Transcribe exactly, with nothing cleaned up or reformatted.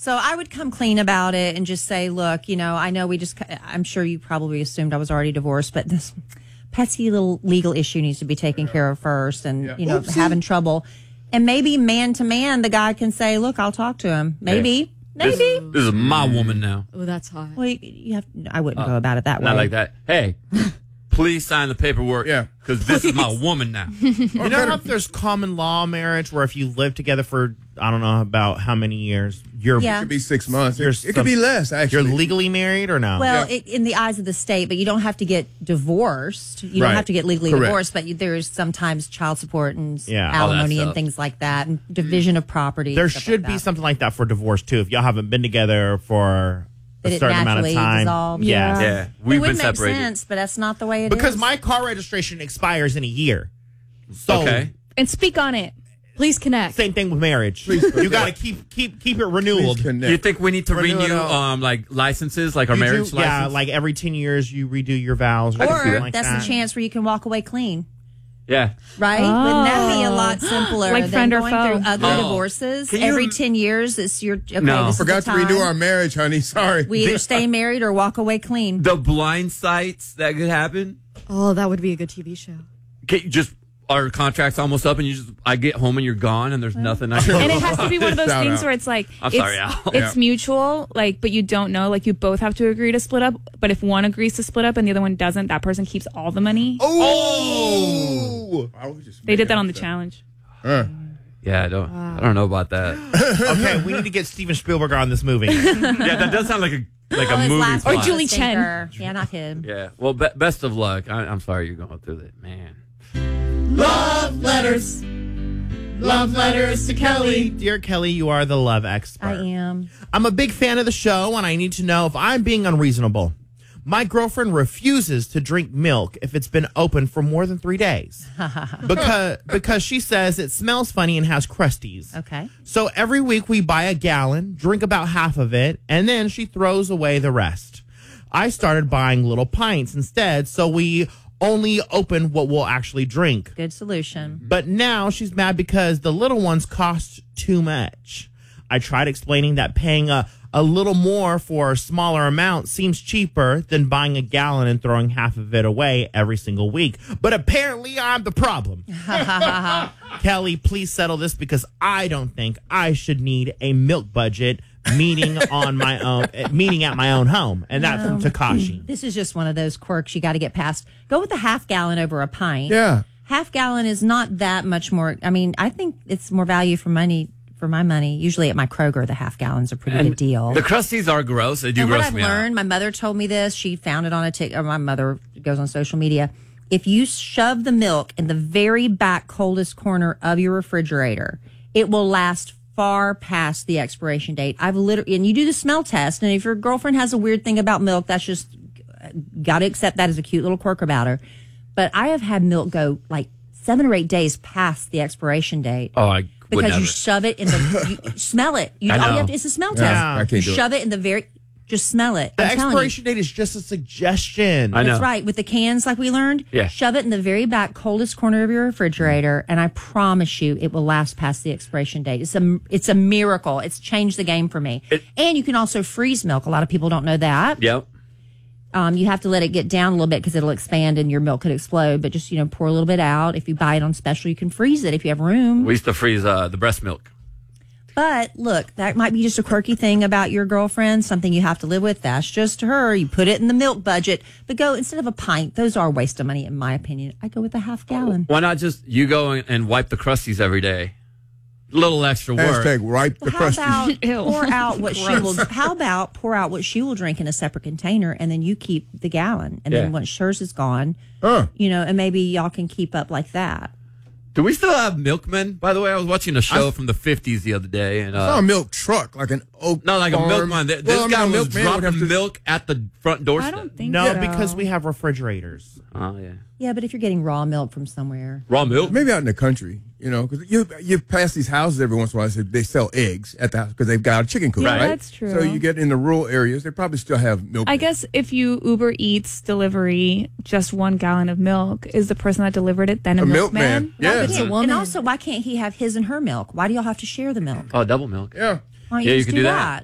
So I would come clean about it and just say, look, you know, I know we just, I'm sure you probably assumed I was already divorced, but this pesky little legal issue needs to be taken care of first and, yeah. you know, Oopsie. having trouble. And maybe man to man, the guy can say, look, I'll talk to him. Maybe. Yeah. Maybe. This, this is my woman now. Oh, that's hot. Well, you, you have, I wouldn't uh, go about it that not way. Not like that. Hey, please sign the paperwork. Yeah. Because this is my woman now. You know if there's common law marriage where if you live together for, I don't know, about how many years, you're yeah. It could be six months. You're it, it could be less, actually. You're legally married or no? Well, yeah. it, in the eyes of the state, but you don't have to get divorced. You right. don't have to get legally Correct. divorced, but you, there's sometimes child support and yeah. alimony and things like that, and division of property. There should like be something like that for divorce, too. If y'all haven't been together for a Did certain it amount of time. Dissolve? Yes. Yeah. It We've would been make separated. sense, but that's not the way it because is. my car registration expires in a year. So, okay. And speak on it. Please connect. Same thing with marriage. Please, you got to keep keep keep it renewed. You think we need to Renew renew it um like licenses, like our You marriage do- license? Yeah, like every ten years you redo your vows. Or, or something like that's that. the chance where you can walk away clean. Yeah. Right? Oh. Wouldn't that be a lot simpler Like than friend or going foe. through ugly Oh. divorces? Can you- Every ten years, it's your, okay, No. this Forgot is the to time. renew our marriage, honey. Sorry. We either stay married or walk away clean. The blind sites that could happen. Oh, that would be a good T V show. Can you just our contract's almost up, and you just I get home and you're gone, and there's nothing I can And it has to be one of those Shout things out. where it's like I'm it's, sorry, Al. it's Yeah. mutual, like, but you don't know, like, you both have to agree to split up. But if one agrees to split up and the other one doesn't, that person keeps all the money. Oh! I was just They did that making on the up challenge. Uh. Yeah, I don't. I don't know about that. Okay, we need to get Steven Spielberg on this movie. Yeah, that does sound like a like Oh, a his movie. last plot. one was Julie a stinker. Yeah, not him. Yeah. Well, be- best of luck. I- I'm sorry you're going through that, man. Love letters. Love letters to Kelly. Dear Kelly, you are the love expert. I am. I'm a big fan of the show, and I need to know if I'm being unreasonable. My girlfriend refuses to drink milk if it's been open for more than three days because because she says it smells funny and has crusties. Okay. So every week we buy a gallon, drink about half of it, and then she throws away the rest. I started buying little pints instead, so we only open what we'll actually drink. Good solution. But now she's mad because the little ones cost too much. I tried explaining that paying a, a little more for a smaller amount seems cheaper than buying a gallon and throwing half of it away every single week. But apparently I'm the problem. Kelly, please settle this because I don't think I should need a milk budget meeting on my own, meeting at my own home. And that's from Takashi. This is just one of those quirks you got to get past. Go with a half gallon over a pint. Yeah. Half gallon is not that much more. I mean, I think it's more value for money. For my money, usually at my Kroger, the half gallon's a pretty And good deal. The crusties are gross. They do and gross what I've me learned, out. my mother told me this. She found it on a tick. Or my mother goes on social media. If you shove the milk in the very back coldest corner of your refrigerator, it will last far past the expiration date. I've literally, and you do the smell test. And if your girlfriend has a weird thing about milk, that's just got to accept that as a cute little quirk about her. But I have had milk go like seven or eight days past the expiration date. Oh, I would Because never. you shove it in the, you smell it. You, I all you know. have to, it's a smell Yeah, test. I can't you do it. shove it in the very, just smell it. The I'm telling you. expiration date is just a suggestion. I know. That's right. With the cans, like we learned, Yeah. shove it in the very back coldest corner of your refrigerator, and I promise you, it will last past the expiration date. It's a, it's a miracle. It's changed the game for me. It- and you can also freeze milk. A lot of people don't know that. Yep. Um, you have to let it get down a little bit because it'll expand and your milk could explode. But just you know, pour a little bit out. If you buy it on special, you can freeze it if you have room. We used to freeze uh, the breast milk. But look, that might be just a quirky thing about your girlfriend, something you have to live with. That's just her. You put it in the milk budget. But go, instead of a pint, those are a waste of money, in my opinion. I go with a half gallon. Why not just you go and, and wipe the crusties every day? Little extra work. Hashtag wipe the Well, how crusties. about pour out what she will? How about pour out what she will drink in a separate container, and then you keep the gallon, and Yeah. then once hers is gone, Huh. you know, and maybe y'all can keep up like that. Do we still have milkmen? By the way, I was watching a show from the fifties the other day, and I saw uh, a milk truck, like an oak no, like a farm. milkman. Th- This Well, I mean, guy a was milkman would have dropping to- milk at the front I doorstep. don't think No, so. because we have refrigerators. Oh yeah, Yeah, but if you're getting raw milk from somewhere, raw milk. Maybe out in the country, you know, because you you pass these houses every once in a while. They sell eggs at the house because they've got a chicken coop, Yeah, right? that's true. So you get in the rural areas, they probably still have milk. I guess if you Uber Eats delivery just one gallon of milk, is the person that delivered it then a, A milkman? milkman. Yeah. It's a and woman. also, why can't he have his and her milk? Why do y'all have to share the milk? Oh, double milk. Yeah. Why don't you Yeah, you just could do do that? that.